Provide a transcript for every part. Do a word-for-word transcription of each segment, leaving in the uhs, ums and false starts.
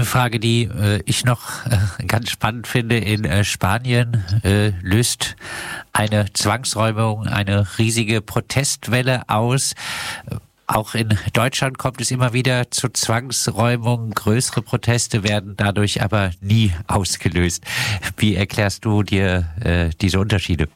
eine Frage, die äh, ich noch äh, ganz spannend finde. In äh, Spanien äh, löst eine Zwangsräumung eine riesige Protestwelle aus. Auch in Deutschland kommt es immer wieder zu Zwangsräumungen. Größere Proteste werden dadurch aber nie ausgelöst. Wie erklärst du dir äh, diese Unterschiede?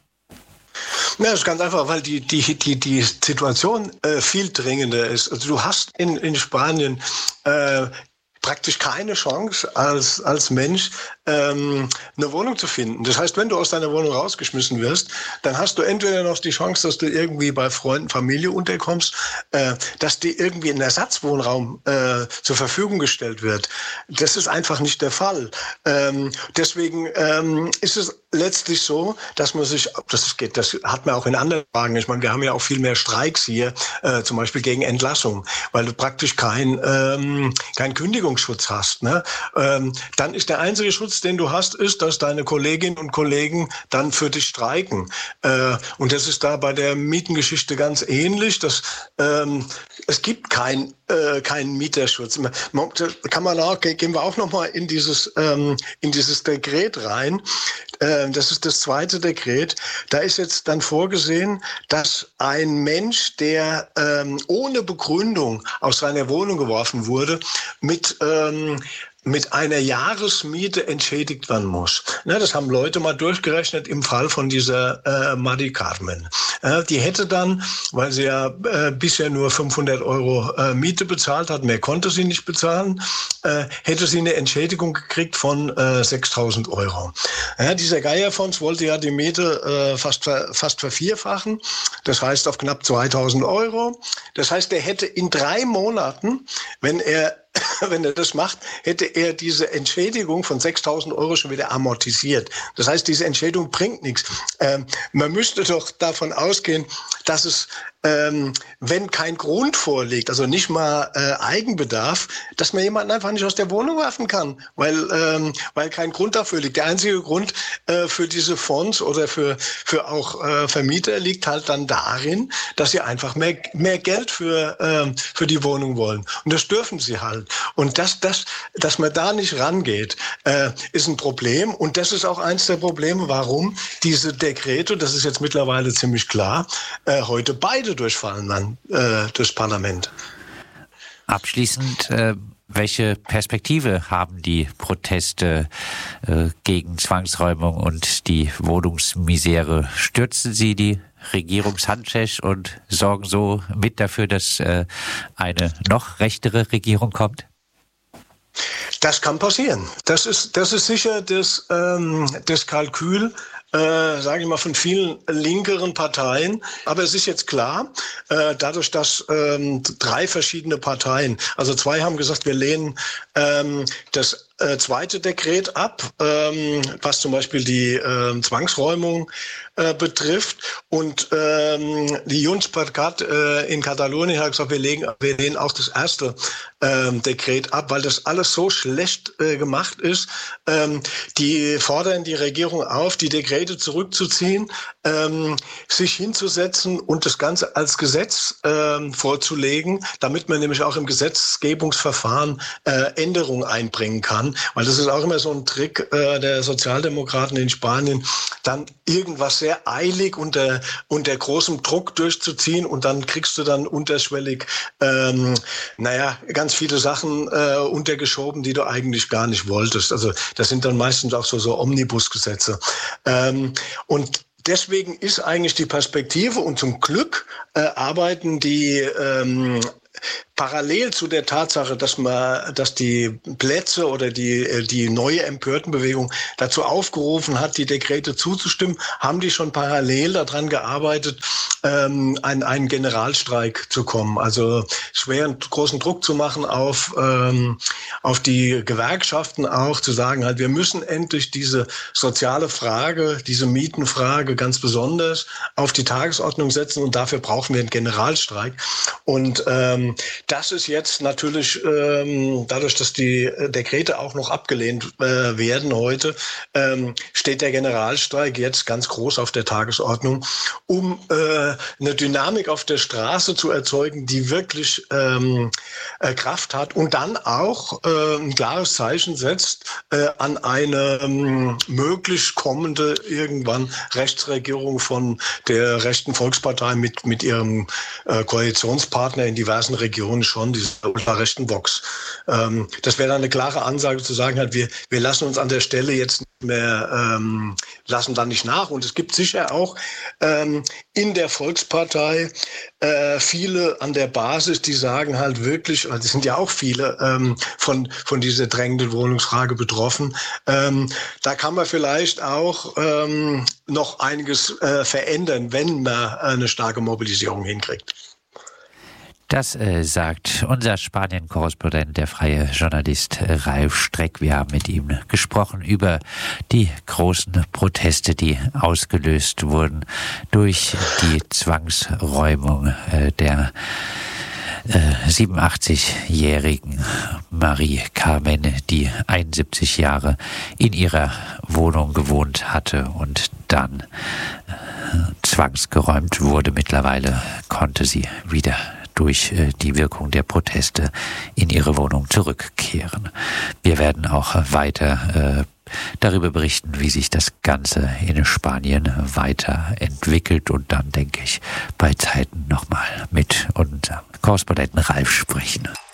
Ja, das ist ganz einfach, weil die, die, die, die Situation äh, viel dringender ist. Also du hast in, in Spanien äh, praktisch keine Chance als, als Mensch, ähm, eine Wohnung zu finden. Das heißt, wenn du aus deiner Wohnung rausgeschmissen wirst, dann hast du entweder noch die Chance, dass du irgendwie bei Freunden, Familie unterkommst, äh, dass dir irgendwie ein Ersatzwohnraum äh, zur Verfügung gestellt wird. Das ist einfach nicht der Fall. Ähm, deswegen ähm, ist es letztlich so, dass man sich, das geht, das hat man auch in anderen Fragen. Ich meine, wir haben ja auch viel mehr Streiks hier, äh, zum Beispiel gegen Entlassung, weil du praktisch kein, ähm, kein Kündigungsschutz hast. Ne? Ähm, dann ist der einzige Schutz, den du hast, ist, dass deine Kolleginnen und Kollegen dann für dich streiken. Äh, und das ist da bei der Mietengeschichte ganz ähnlich. Dass, ähm, es gibt kein äh, keinen Mieterschutz. Man, kann man auch, gehen wir auch noch mal in dieses ähm, in dieses Dekret rein. Äh, das ist das zweite Dekret. Da ist jetzt dann vorgesehen, dass ein Mensch, der ähm, ohne Begründung aus seiner Wohnung geworfen wurde, mit ähm, mit einer Jahresmiete entschädigt werden muss. Ne, das haben Leute mal durchgerechnet im Fall von dieser äh, Mari Carmen. Äh, die hätte dann, weil sie ja äh, bisher nur fünfhundert Euro äh, Miete bezahlt hat, mehr konnte sie nicht bezahlen, äh, hätte sie eine Entschädigung gekriegt von äh, sechstausend Euro. Ja, dieser Geierfonds wollte ja die Miete äh, fast, ver, fast vervierfachen. Das heißt auf knapp zweitausend Euro. Das heißt, er hätte in drei Monaten, wenn er wenn er das macht, hätte er diese Entschädigung von sechstausend Euro schon wieder amortisiert. Das heißt, diese Entschädigung bringt nichts. Ähm, man müsste doch davon ausgehen, dass es, ähm, wenn kein Grund vorliegt, also nicht mal äh, Eigenbedarf, dass man jemanden einfach nicht aus der Wohnung werfen kann, weil, ähm, weil kein Grund dafür liegt. Der einzige Grund äh, für diese Fonds oder für, für auch äh, Vermieter liegt halt dann darin, dass sie einfach mehr, mehr Geld für, ähm, für die Wohnung wollen. Und das dürfen sie halt. Und das, das, dass man da nicht rangeht, äh, ist ein Problem. Und das ist auch eins der Probleme, warum diese Dekrete, das ist jetzt mittlerweile ziemlich klar, äh, heute beide durchfallen dann äh, durchs Parlament. Abschließend, äh, welche Perspektive haben die Proteste äh, gegen Zwangsräumung und die Wohnungsmisere? Stürzen sie die Regierungshandschech und sorgen so mit dafür, dass äh, eine noch rechtere Regierung kommt? Das kann passieren. Das ist, das ist sicher das, ähm, das Kalkül, äh, sage ich mal, von vielen linkeren Parteien. Aber es ist jetzt klar, äh, dadurch, dass ähm, drei verschiedene Parteien, also zwei haben gesagt, wir lehnen ähm, das äh, zweite Dekret ab, ähm, was zum Beispiel die äh, Zwangsräumung äh, betrifft. Und ähm, die Junts per Cat äh, in Katalonien hat gesagt, wir, legen, wir lehnen auch das erste ähm, Dekret ab, weil das alles so schlecht äh, gemacht ist. Ähm, die fordern die Regierung auf, die Dekrete zurückzuziehen, ähm, sich hinzusetzen und das Ganze als Gesetz ähm, vorzulegen, damit man nämlich auch im Gesetzgebungsverfahren äh, Änderungen einbringen kann. Weil das ist auch immer so ein Trick äh, der Sozialdemokraten in Spanien, dann irgendwas sehr eilig unter, unter großem Druck durchzuziehen und dann kriegst du dann unterschwellig, ähm, naja, ganz viele Sachen äh, untergeschoben, die du eigentlich gar nicht wolltest. Also das sind dann meistens auch so, so Omnibusgesetze. Ähm, und deswegen ist eigentlich die Perspektive, und zum Glück äh, arbeiten die ähm, parallel zu der Tatsache, dass man, dass die Plätze oder die, die neue Empörtenbewegung dazu aufgerufen hat, die Dekrete zuzustimmen, haben die schon parallel daran gearbeitet, ähm, einen, einen Generalstreik zu kommen. Also schweren, großen Druck zu machen auf, ähm, auf die Gewerkschaften auch, zu sagen halt, wir müssen endlich diese soziale Frage, diese Mietenfrage ganz besonders auf die Tagesordnung setzen und dafür brauchen wir einen Generalstreik. Und ähm, Das ist jetzt natürlich, ähm, dadurch, dass die Dekrete auch noch abgelehnt äh, werden heute, ähm, steht der Generalstreik jetzt ganz groß auf der Tagesordnung, um äh, eine Dynamik auf der Straße zu erzeugen, die wirklich ähm, äh, Kraft hat und dann auch äh, ein klares Zeichen setzt äh, an eine ähm, möglich kommende irgendwann Rechtsregierung von der rechten Volkspartei mit mit ihrem äh, Koalitionspartner in diversen Regionen schon, dieser ultrarechten Vox. Ähm, das wäre dann eine klare Ansage zu sagen, halt, wir, wir lassen uns an der Stelle jetzt nicht mehr, ähm, lassen da nicht nach. Und es gibt sicher auch ähm, in der Volkspartei äh, viele an der Basis, die sagen halt wirklich, also es sind ja auch viele ähm, von, von dieser drängenden Wohnungsfrage betroffen. Ähm, da kann man vielleicht auch ähm, noch einiges äh, verändern, wenn man eine starke Mobilisierung hinkriegt. Das äh, sagt unser Spanien-Korrespondent, der freie Journalist äh, Ralf Streck. Wir haben mit ihm gesprochen über die großen Proteste, die ausgelöst wurden durch die Zwangsräumung äh, der äh, siebenundachtzig-jährigen Marie Carmen, die einundsiebzig Jahre in ihrer Wohnung gewohnt hatte und dann äh, zwangsgeräumt wurde. Mittlerweile konnte sie wieder durch die Wirkung der Proteste in ihre Wohnung zurückkehren. Wir werden auch weiter äh, darüber berichten, wie sich das Ganze in Spanien weiterentwickelt und dann, denke ich, bei Zeiten nochmal mit unserem Korrespondenten Ralf sprechen.